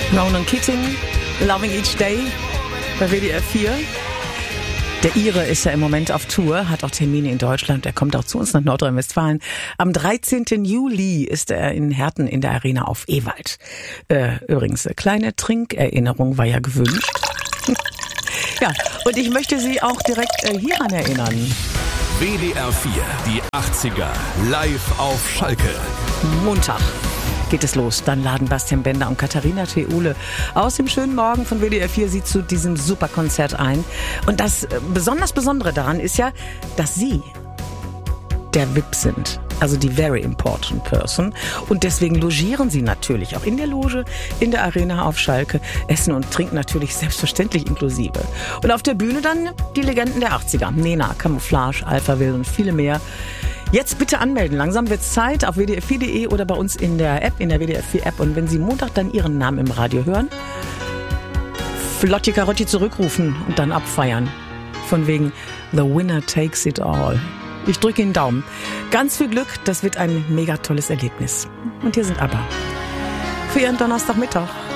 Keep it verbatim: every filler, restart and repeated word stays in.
Ronan Keating, Loving Each Day bei W D R vier. Der Ire ist ja im Moment auf Tour, hat auch Termine in Deutschland. Er kommt auch zu uns nach Nordrhein-Westfalen. Am dreizehnten Juli ist er in Herten in der Arena auf Ewald. Äh, übrigens, eine kleine Trinkerinnerung war ja gewünscht. Ja, und ich möchte Sie auch direkt äh, hieran erinnern. W D R vier, die achtziger, live auf Schalke. Montag geht es los. Dann laden Bastian Bender und Katharina Theule aus dem schönen Morgen von W D R vier Sie zu diesem Superkonzert ein. Und das besonders Besondere daran ist ja, dass Sie der V I P sind. Also die Very Important Person. Und deswegen logieren Sie natürlich auch in der Loge, in der Arena auf Schalke. Essen und Trinken natürlich selbstverständlich inklusive. Und auf der Bühne dann die Legenden der achtziger. Nena, Camouflage, Alphaville und viele mehr. Jetzt bitte anmelden. Langsam wird's Zeit auf w d r vier punkt d e oder bei uns in der App, in der W D R vier App. Und wenn Sie Montag dann Ihren Namen im Radio hören, Flotti Carotti zurückrufen und dann abfeiern. Von wegen The Winner Takes It All. Ich drücke Ihnen Daumen. Ganz viel Glück, das wird ein mega tolles Erlebnis. Und hier sind ABBA. Für Ihren Donnerstagmittag.